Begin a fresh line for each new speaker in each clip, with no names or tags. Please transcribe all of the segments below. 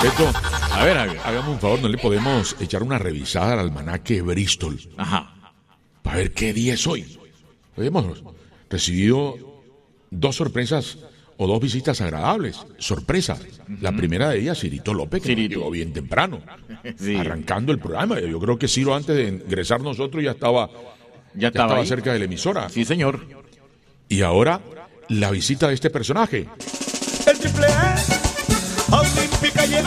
Beto, a ver, hágame un favor, ¿no le podemos echar una revisada al almanaque Bristol?
Ajá.
Para ver qué día es hoy. Hemos recibido 2 sorpresas o 2 visitas agradables. Sorpresa. La primera de ellas, Cirito López, que nos llegó bien temprano,
Sí.
arrancando el programa. Yo creo que Ciro, antes de ingresar nosotros, ya estaba
ahí.
cerca de la emisora.
Sí, señor.
Y ahora, la visita de este personaje.
El triple A Olímpica llegó.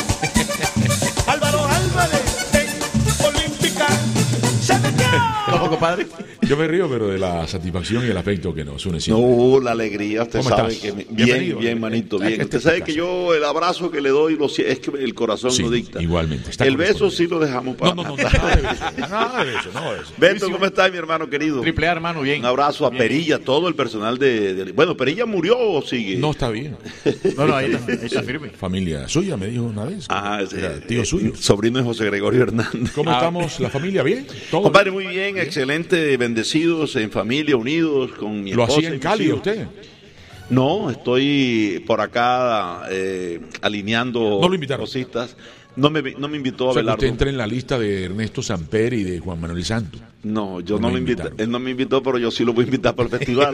Álvaro Álvarez en Olímpica se metió.
¿Cómo, compadre?
Yo me río, pero de la satisfacción y el afecto que nos une siempre.
No, la alegría, usted
¿Cómo
sabe
estás?
que
Bienvenido.
bien, manito,
Hay
bien.
que
Usted sabe
estar
que yo el abrazo que le doy es que el corazón
Sí,
lo dicta.
igualmente. Está
El beso
correspondido.
sí lo dejamos para.
No, nada de eso, nada de eso.
Beto, ¿cómo estás, mi hermano querido?
Triple A, hermano, bien.
Un abrazo a
Bien.
Perilla, todo el personal de. Bueno, ¿Perilla murió o sigue?
No está bien.
No, ahí está firme.
Familia suya, me dijo una vez.
Ah,
Era tío suyo.
Sobrino de José Gregorio Hernández.
¿Cómo estamos, la familia? ¿Bien? ¿Todo
Compadre,
bien?
muy bien, excelente, bendecidos, en familia, unidos, con mi
¿Lo
esposa
hacía
y
en
mis
Cali
hijos.
usted?
No, estoy por acá alineando
No lo invitaron.
cositas. No me invitó
O sea, que
Abelardo.
usted entra en la lista de Ernesto Samper y de Juan Manuel Santos.
No, yo
No
no
me
lo invité.
invitaron.
Él no me invitó, pero yo sí lo voy a invitar para el festival.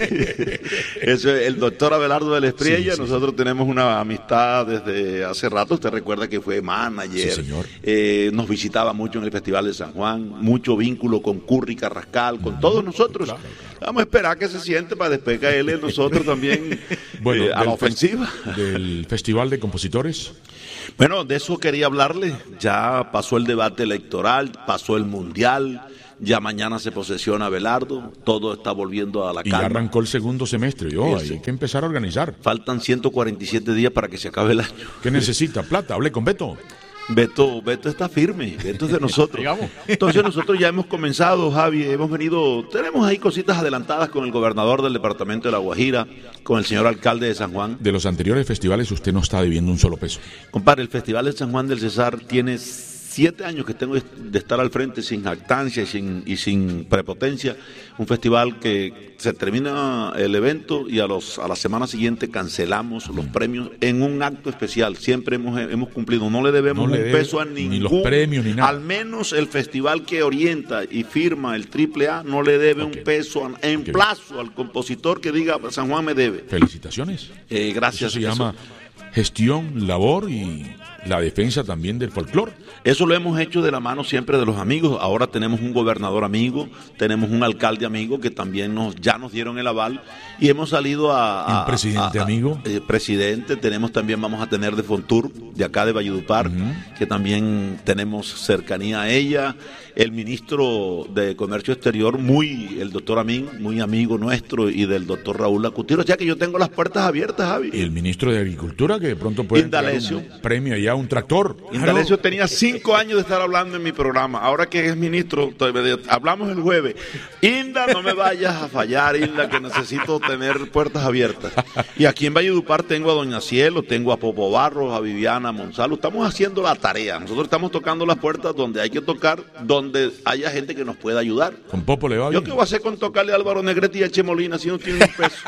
Eso es el doctor Abelardo de la Espriella.
Sí.
Nosotros tenemos una amistad desde hace rato. Usted recuerda que fue manager.
Sí, señor.
Nos visitaba mucho en el Festival de San Juan. Mucho vínculo con Curry Carrascal, con todos nosotros.
claro.
Vamos a esperar que se siente para después caerle nosotros también
Bueno,
a la
del
ofensiva.
Del Festival de Compositores.
Bueno, de eso quería hablarle. Ya pasó el debate electoral, pasó el mundial, ya mañana se posesiona Abelardo, todo está volviendo a la
Y ya
calma.
arrancó el segundo semestre.
Eso.
Hay que empezar a organizar.
Faltan 147 días para que se acabe el año.
¿Qué necesita? Plata. Hablé con Beto.
Beto está firme, Beto es de nosotros.
Digamos.
Entonces nosotros ya hemos comenzado, Javi, tenemos ahí cositas adelantadas con el gobernador del departamento de La Guajira, con el señor alcalde de San Juan.
De los anteriores festivales usted no está debiendo un solo peso.
Compadre, el Festival de San Juan del Cesar tiene 7 años que tengo de estar al frente sin jactancia y sin prepotencia. Un festival que se termina el evento y a la semana siguiente cancelamos los premios en un acto especial. Siempre hemos cumplido. No le debemos
No le
un
debe
peso a
ni
ningún.
los premios ni nada.
Al menos el festival que orienta y firma el AAA no le debe
Ok.
un peso en
Ok.
plazo al compositor que diga San Juan me debe.
Felicitaciones.
Gracias.
Eso se llama gestión, labor y la defensa también del folclore.
Eso lo hemos hecho de la mano siempre de los amigos. Ahora tenemos un gobernador amigo, tenemos un alcalde amigo que también ya nos dieron el aval y hemos salido
¿Un presidente amigo?
Presidente, vamos a tener de Fontur, de acá de Valledupar, que también tenemos cercanía a ella. El ministro de Comercio Exterior, el doctor Amin, muy amigo nuestro, y del doctor Raúl Lacutiro. O sea que yo tengo las puertas abiertas, Javi.
Y el ministro de Agricultura que de pronto puede entregar
Indalecio.
un premio allá, un tractor.
Indalecio tenía 5 años de estar hablando en mi programa. Ahora que es ministro, hablamos el jueves. Inda, no me vayas a fallar, Inda, que necesito tener puertas abiertas. Y aquí en Valledupar tengo a Doña Cielo, tengo a Popo Barros, a Viviana Monsalvo. Estamos haciendo la tarea. Nosotros estamos tocando las puertas donde hay que tocar, donde haya gente que nos pueda ayudar.
Con Popo le va
¿Yo
bien.
qué voy a hacer con tocarle a Álvaro Negrete y a Che Molina si no tienen un peso?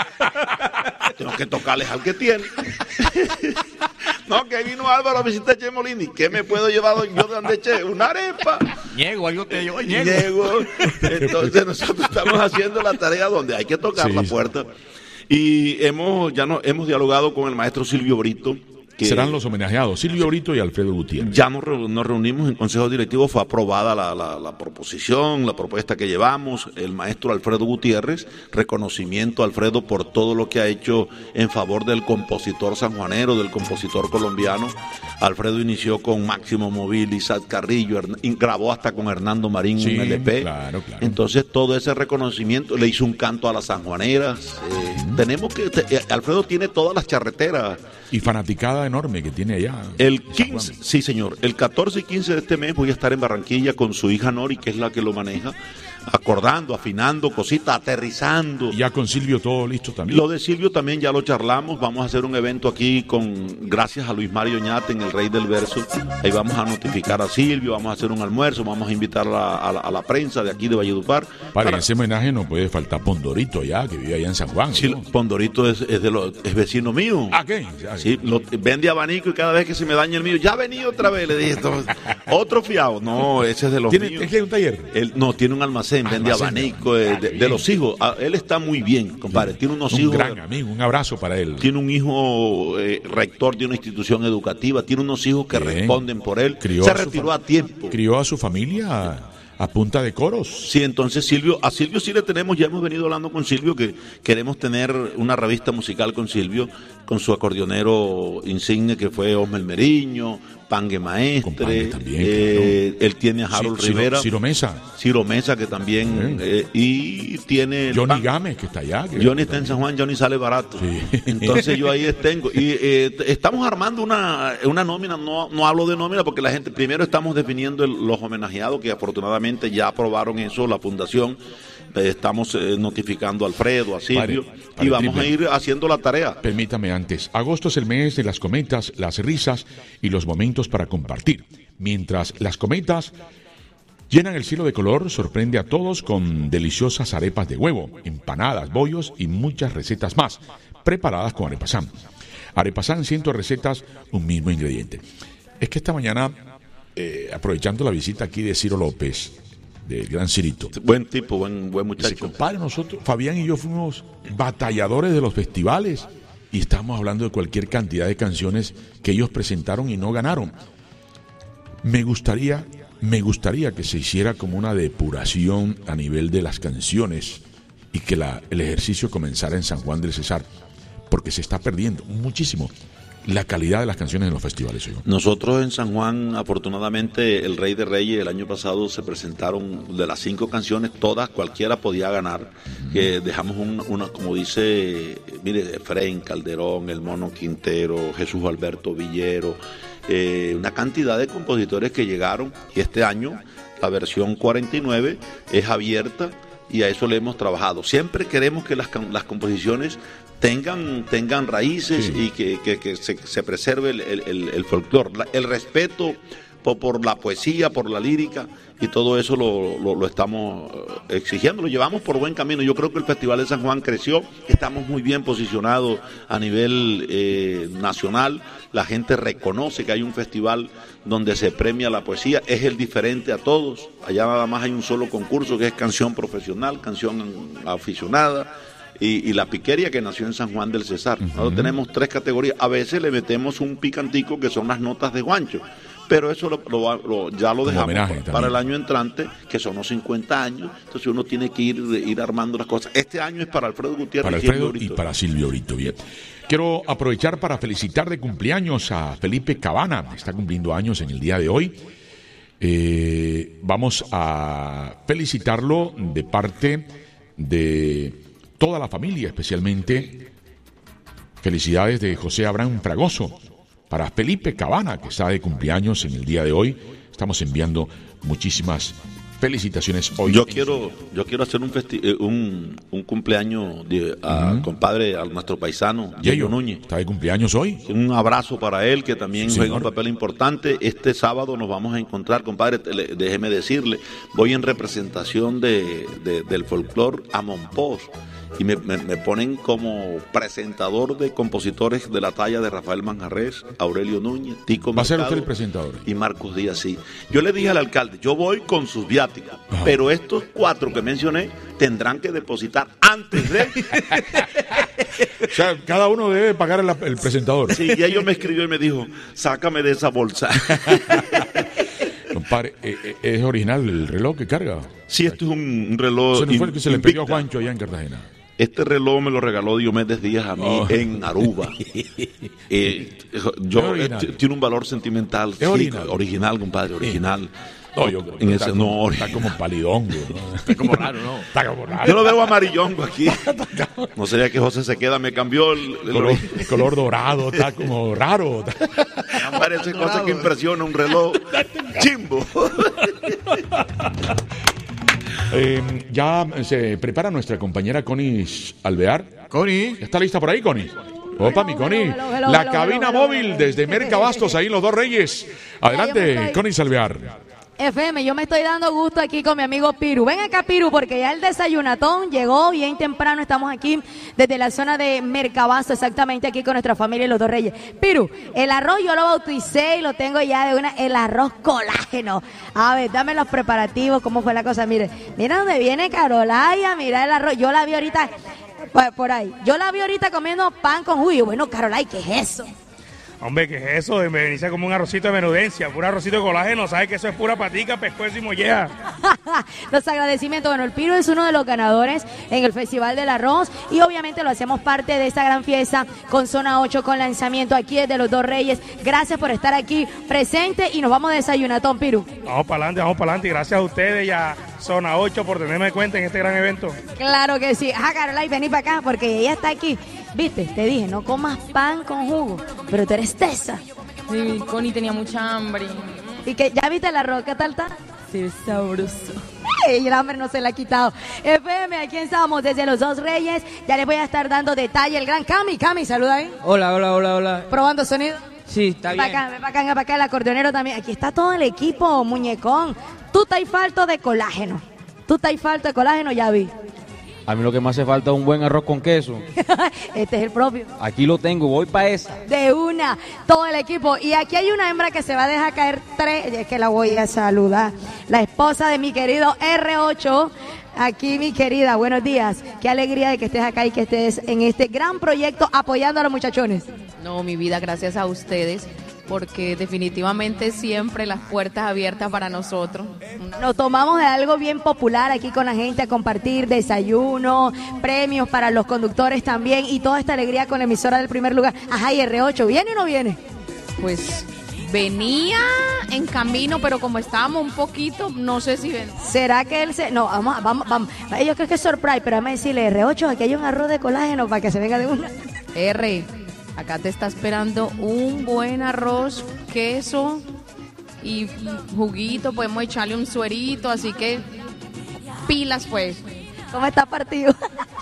Tengo que tocarles al que tiene. No, que vino Álvaro a visitar a Che Molina. ¿Y qué me puedo llevar yo de donde Che? Una arepa.
Niego, algo te digo, niego.
Llego. Entonces nosotros estamos haciendo la tarea donde hay que tocar
Sí,
la
sí.
puerta. Y hemos dialogado con el maestro Silvio Brito. Que
Serán los homenajeados, Silvio Brito y Alfredo Gutiérrez.
ya nos reunimos en Consejo Directivo, fue aprobada la proposición, la propuesta que llevamos, el maestro Alfredo Gutiérrez, reconocimiento a Alfredo por todo lo que ha hecho en favor del compositor sanjuanero, del compositor colombiano. Alfredo inició con Máximo Móvil, Isaac Carrillo, grabó hasta con Hernando Marín
Sí,
un LP.
claro.
Entonces todo ese reconocimiento, le hizo un canto a las sanjuaneras. Alfredo tiene todas las charreteras.
Y fanaticada enorme que tiene allá.
El
en San
15,
Juan.
sí señor, el 14 y 15 de este mes voy a estar en Barranquilla con su hija Nori, que es la que lo maneja. acordando, afinando cositas, aterrizando.
Y ya con Silvio todo listo también.
Lo de Silvio también ya lo charlamos. Vamos a hacer un evento aquí gracias a Luis Mario Ñate en el Rey del Verso. Ahí vamos a notificar a Silvio, vamos a hacer un almuerzo, vamos a invitar a la prensa de aquí de Valledupar.
Para ese homenaje no puede faltar Pondorito ya, que vive allá en San Juan.
Sí,
¿no?
Pondorito es vecino mío.
¿Ah, qué?
Sí, vende abanico y cada vez que se me daña el mío, ya ha venido otra vez, le dije, otro fiado. No, ese es de los míos.
¿Es que hay un taller?
No, tiene un almacén, vende abanico de los hijos. Él está muy bien, compadre. Tiene unos hijos.
Un gran amigo, un abrazo para él.
Tiene un hijo rector de una institución educativa, tiene unos hijos que responden por él. Se retiró a tiempo.
Crió a su familia a punta de coros.
Sí, entonces a Silvio sí le tenemos, ya hemos venido hablando con Silvio que queremos tener una revista musical con Silvio, con su acordeonero insigne que fue Osmel Meriño, Pangue Maestre,
también, claro.
Él tiene a Harold Rivera,
Ciro Mesa
que también, y tiene
Johnny Gámez, que está allá.
Johnny está en San Juan, Johnny sale barato. Sí. Entonces yo ahí tengo. Y estamos armando una nómina, no hablo de nómina porque la gente, primero estamos definiendo los homenajeados que afortunadamente ya aprobaron eso, la fundación. Estamos notificando a Alfredo, a Silvio, y vamos a ir haciendo la tarea.
Permítame antes, agosto es el mes de las cometas, las risas y los momentos para compartir. Mientras las cometas llenan el cielo de color, sorprende a todos con deliciosas arepas de huevo, empanadas, bollos y muchas recetas más, preparadas con Arepasán. Arepasán, 100 recetas, un mismo ingrediente. Es que esta mañana, aprovechando la visita aquí de Ciro López, del gran Cirito.
Buen tipo, buen muchacho.
Dice, compadre, nosotros, Fabián y yo fuimos batalladores de los festivales y estamos hablando de cualquier cantidad de canciones que ellos presentaron y no ganaron. Me gustaría que se hiciera como una depuración a nivel de las canciones y que el ejercicio comenzara en San Juan del Cesar, porque se está perdiendo muchísimo la calidad de las canciones en los festivales. ¿Sí?
Nosotros en San Juan, afortunadamente, el Rey de Reyes el año pasado se presentaron de las 5 canciones, todas, cualquiera podía ganar. Que dejamos una, como dice, mire, Efraín Calderón, el Mono Quintero, Jesús Alberto Villero, una cantidad de compositores que llegaron, y este año la versión 49 es abierta y a eso le hemos trabajado. Siempre queremos que las composiciones tengan raíces, sí, y que se preserve el folclore, el respeto por la poesía, por la lírica, y todo eso lo estamos exigiendo, lo llevamos por buen camino. Yo creo que el Festival de San Juan creció, estamos muy bien posicionados a nivel nacional, la gente reconoce que hay un festival donde se premia la poesía, es el diferente a todos. Allá nada más hay un solo concurso que es canción profesional, canción aficionada, y la piquería, que nació en San Juan del Cesar. Nosotros tenemos 3 categorías. A veces le metemos un picantico que son las notas de Juancho, pero eso ya lo dejamos para el año entrante, que son los 50 años. Entonces uno tiene que ir armando las cosas. Este año es para Alfredo Gutiérrez,
para Alfredo y para Silvio Brito. Bien. Quiero aprovechar para felicitar de cumpleaños a Felipe Cabana. Está cumpliendo años en el día de hoy. Vamos a felicitarlo de parte de toda la familia, especialmente felicidades de José Abraham Fragoso para Felipe Cabana, que está de cumpleaños en el día de hoy. Estamos enviando muchísimas felicitaciones hoy.
Yo quiero hacer un cumpleaños compadre, a nuestro paisano Yeyo Núñez.
¿Está de cumpleaños hoy?
Un abrazo para él, que también juega un papel importante. Este sábado nos vamos a encontrar, compadre, déjeme decirle, voy en representación del folclore a Monpós, y me ponen como presentador de compositores de la talla de Rafael Manjarrés, Aurelio Núñez, Tico Mercado.
¿Va a ser usted el presentador?
Y Marcos Díaz, sí. Yo le dije al alcalde, yo voy con sus viáticos, pero estos 4 que mencioné tendrán que depositar antes de...
O sea, cada uno debe pagar el presentador.
Sí, y ellos me escribió y me dijo, sácame de esa bolsa.
Compadre, ¿es original el reloj que carga?
Sí, esto es un reloj.
¿Ese no fue el que se le pidió a Juancho allá en Cartagena?
Este reloj me lo regaló Diomedes Díaz a mí en Aruba. Tiene un valor sentimental.
¿Es original?
Original, compadre, original.
No, yo creo que está como palidongo, ¿no?
Está como raro, ¿no?
Está como raro.
Yo lo veo amarillongo aquí. No sería que José se queda, me cambió el
color dorado, está como raro.
Parece cosa que impresiona un reloj chimbo.
Ya se prepara nuestra compañera Connie Alvear.
Connie.
¿Está lista por ahí, Connie? Opa, mi Connie. La cabina móvil desde Mercabastos, ahí en Los Dos Reyes. Adelante, Connie Alvear.
FM, yo me estoy dando gusto aquí con mi amigo Piru. Ven acá, Piru, porque ya el desayunatón llegó bien temprano. Estamos aquí desde la zona de Mercabasto, exactamente aquí con nuestra familia y Los Dos Reyes. Piru, el arroz yo lo bauticé y lo tengo ya de una, el arroz colágeno. A ver, dame los preparativos, cómo fue la cosa. Mira dónde viene Carolaya, mira el arroz. Yo la vi ahorita, por ahí. Yo la vi ahorita comiendo pan con jugo. Bueno, Carolaya, ¿qué es eso?
Hombre, ¿qué es eso? Me inicia como un arrocito de menudencia, puro arrocito de colágeno, ¿sabes que eso es pura patica, pescuezo y molleja?
Los agradecimientos. Bueno, el Piru es uno de los ganadores en el Festival del Arroz y obviamente lo hacemos parte de esta gran fiesta con Zona 8, con lanzamiento aquí desde Los Dos Reyes. Gracias por estar aquí presente y nos vamos de desayunatón, Piru.
Vamos para adelante y gracias a ustedes y a Zona 8 por tenerme en cuenta en este gran evento.
Claro que sí. Carolai, vení para acá porque ella está aquí. Viste, te dije, no comas pan con jugo, pero tú eres tesa.
Sí, Connie tenía mucha hambre.
¿Y que ya viste el arroz? ¿Qué tal está?
Sí, sabroso.
Y el hambre no se la ha quitado. FM, aquí estamos desde Los Dos Reyes. Ya les voy a estar dando detalle. El gran Cami, saluda ahí.
Hola.
Probando sonido.
Sí, está bien.
Ven para acá, el acordeonero también. Aquí está todo el equipo, muñecón. Tú estás falto de colágeno. Ya vi.
A mí lo que me hace falta es un buen arroz con queso.
Este es el propio.
Aquí lo tengo, voy para esa.
De una, todo el equipo. Y aquí hay una hembra que se va a dejar caer 3, es que la voy a saludar. La esposa de mi querido R8. Aquí, mi querida, buenos días. Qué alegría de que estés acá y que estés en este gran proyecto apoyando a los muchachones.
No, mi vida, gracias a ustedes, porque definitivamente siempre las puertas abiertas para nosotros.
Nos tomamos de algo bien popular aquí con la gente a compartir desayuno, premios para los conductores también y toda esta alegría con la emisora del primer lugar. Ajá, y R8, ¿viene o no viene?
Pues venía en camino, pero como estábamos un poquito, no sé si ven.
¿Será que él se...? No, vamos. Yo creo que es surprise, pero vamos a decirle, R8, aquí hay un arroz de colágeno para que se venga de una.
R, acá te está esperando un buen arroz, queso y juguito, podemos echarle un suerito, así que pilas pues.
¿Cómo está partido?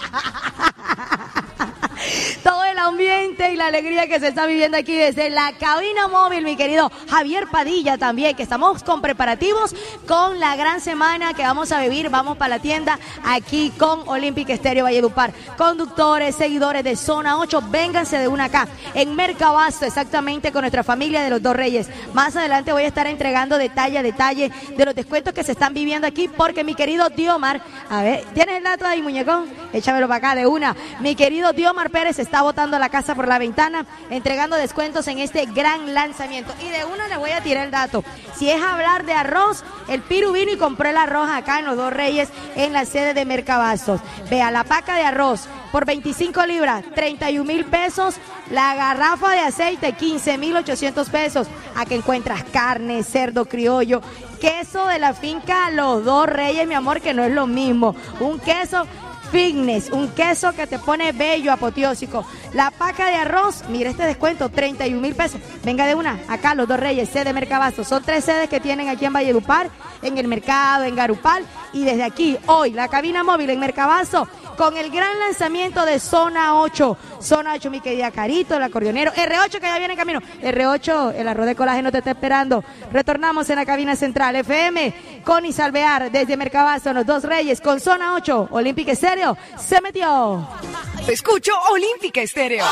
Todo el ambiente y la alegría que se está viviendo aquí desde la cabina móvil, mi querido Javier Padilla también, que estamos con preparativos con la gran semana que vamos a vivir. Vamos para la tienda aquí con Olympic Stereo Valledupar. Conductores, seguidores de Zona 8, vénganse de una acá en Mercabasto, exactamente con nuestra familia de Los Dos Reyes. Más adelante voy a estar entregando detalle a detalle de los descuentos que se están viviendo aquí, porque mi querido Diomar, a ver, ¿tienes el dato ahí, muñecón? Échamelo para acá de una. Mi querido Diomar Pérez está botando la casa por la ventana, entregando descuentos en este gran lanzamiento. Y de una les voy a tirar el dato. Si es hablar de arroz, el Piru vino y compró el arroz acá en Los Dos Reyes, en la sede de Mercabastos. Vea, la paca de arroz por 25 libras, 31,000 pesos. La garrafa de aceite, 15,800 pesos. Aquí encuentras carne, cerdo criollo, queso de la finca Los Dos Reyes, mi amor, que no es lo mismo. Un queso fitness, un queso que te pone bello, apoteósico. La paca de arroz, mira este descuento, 31,000 pesos. Venga de una, acá Los Dos Reyes, sede Mercabasto. Son 3 sedes que tienen aquí en Valledupar, en el mercado, en Garupal. Y desde aquí, hoy, la cabina móvil en Mercabasto, con el gran lanzamiento de Zona 8. Zona 8, mi querida Carito, el acordeonero. R8, que ya viene en camino. R8, el arroz de colágeno te está esperando. Retornamos en la cabina central. FM, Connie Alvear, desde Mercabasto, Los Dos Reyes, con Zona 8. Olympic Stereo se metió.
Escucho Olympic Stereo.